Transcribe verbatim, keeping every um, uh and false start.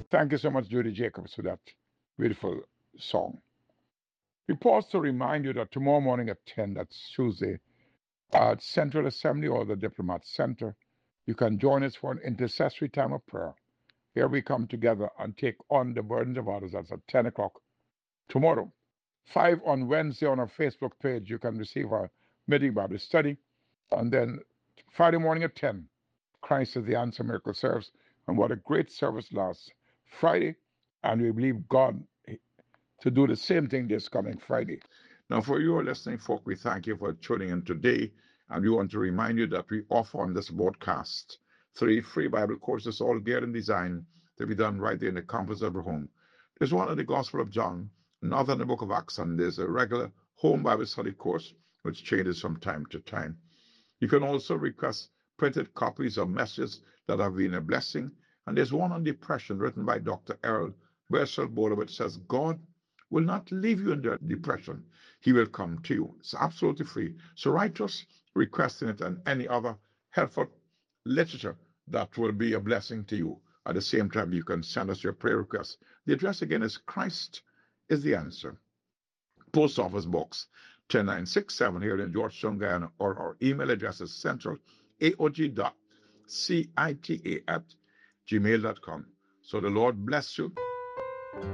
Thank you so much, Judy Jacobs, for that beautiful song. We pause to remind you that tomorrow morning at ten, that's Tuesday, at Central Assembly or the Diplomat Center, you can join us for an intercessory time of prayer. Here we come together and take on the burdens of others. That's at ten o'clock tomorrow. five on Wednesday on our Facebook page, you can receive our midweek Bible study. And then Friday morning at ten, Christ is the answer, miracle serves. And what a great service last Friday. And we believe God to do the same thing this coming Friday. Now, for you listening folk, we thank you for tuning in today. And we want to remind you that we offer on this broadcast three free Bible courses, all geared and designed to be done right there in the comfort of your home. There's one on the Gospel of John, another in the book of Acts, and there's a regular home Bible study course, which changes from time to time. You can also request printed copies of messages that have been a blessing. And there's one on depression written by Doctor Errol Bessel-Bowler, which says, God will not leave you in the depression. He will come to you. It's absolutely free. So write to us requesting it and any other helpful literature that will be a blessing to you. At the same time, you can send us your prayer requests. The address again is Christ is the Answer, Post Office Box ten nine six seven here in Georgetown, Guyana, or our email address is central A O G dot C I T A at gmail dot com. So the Lord bless you.